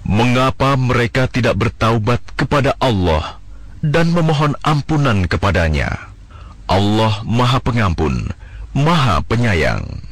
Mengapa mereka tidak bertaubat kepada Allah dan memohon ampunan kepadanya? Allah Maha Pengampun, Maha Penyayang.